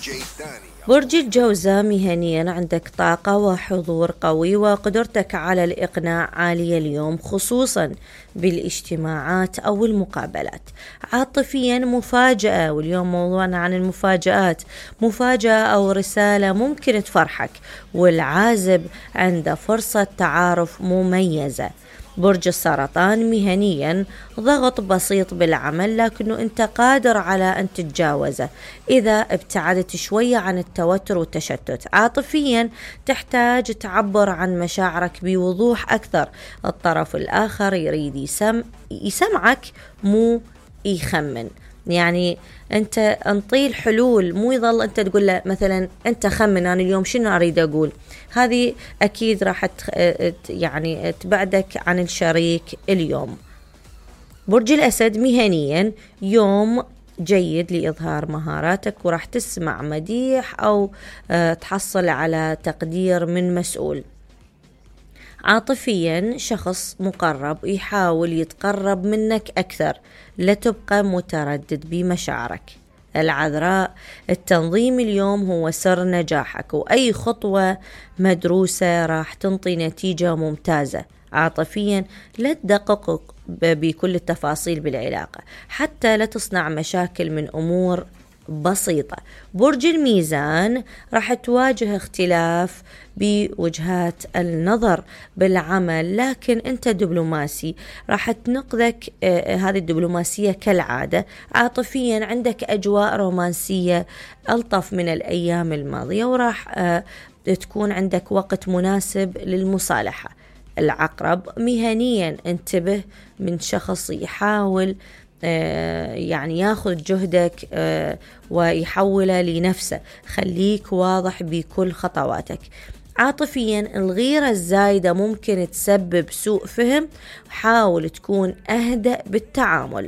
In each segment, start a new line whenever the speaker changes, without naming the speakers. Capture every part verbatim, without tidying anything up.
برج الجوزاء، مهنيا عندك طاقة وحضور قوي وقدرتك على الإقناع عالية اليوم، خصوصا بالاجتماعات أو المقابلات. عاطفيا مفاجأة، واليوم موضوعنا عن المفاجآت، مفاجأة أو رسالة ممكن تفرحك، والعازب عنده فرصة تعارف مميزة. برج السرطان، مهنيا ضغط بسيط بالعمل لكنه انت قادر على ان تتجاوزه اذا ابتعدت شوية عن التوتر والتشتت. عاطفيا تحتاج تعبر عن مشاعرك بوضوح اكثر، الطرف الاخر يريد يسم يسمعك مو يخمن، يعني انت انطي الحلول، مو يظل انت تقول له مثلا انت خمن انا اليوم شنو اريد اقول. هذه اكيد راح يعني تبعدك عن الشريك اليوم. برج الاسد، مهنيا يوم جيد لإظهار مهاراتك، وراح تسمع مديح او تحصل على تقدير من مسؤول. عاطفيا شخص مقرب يحاول يتقرب منك أكثر، لا تبقى متردد بمشاعرك. العذراء، التنظيم اليوم هو سر نجاحك، وأي خطوة مدروسة راح تنطي نتيجة ممتازة. عاطفيا لا تدقق بكل التفاصيل بالعلاقة، حتى لا تصنع مشاكل من أمور بسيطة. برج الميزان، راح تواجه اختلاف بوجهات النظر بالعمل، لكن انت دبلوماسي، راح تنقذك آه هذه الدبلوماسية كالعادة. عاطفيا عندك أجواء رومانسية ألطف من الأيام الماضية، وراح آه تكون عندك وقت مناسب للمصالحة. العقرب، مهنيا انتبه من شخص يحاول يعني ياخذ جهدك ويحوله لنفسه، خليك واضح بكل خطواتك. عاطفيا الغيرة الزايدة ممكن تسبب سوء فهم، حاول تكون أهدأ بالتعامل.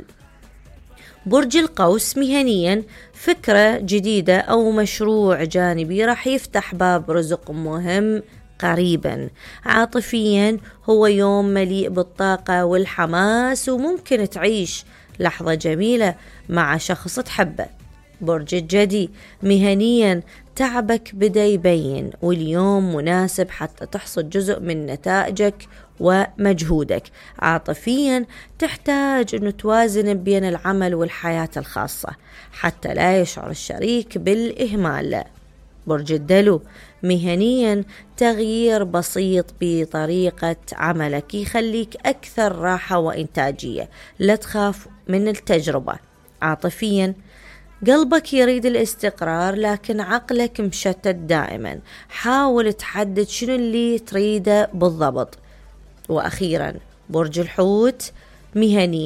برج القوس، مهنيا فكرة جديدة أو مشروع جانبي راح يفتح باب رزق مهم قريبا. عاطفيا هو يوم مليء بالطاقة والحماس، وممكن تعيش لحظة جميلة مع شخص تحبه. برج الجدي، مهنيا تعبك بدأ يبين، واليوم مناسب حتى تحصد جزء من نتائجك ومجهودك. عاطفيا تحتاج أن توازن بين العمل والحياة الخاصة حتى لا يشعر الشريك بالإهمال. برج الدلو، مهنيا تغيير بسيط بطريقة عملك يخليك أكثر راحة وإنتاجية، لا تخاف من التجربة. عاطفيا قلبك يريد الاستقرار لكن عقلك مشتت دائما، حاول تحدد شنو اللي تريده بالضبط. وأخيرا برج الحوت، مهنيا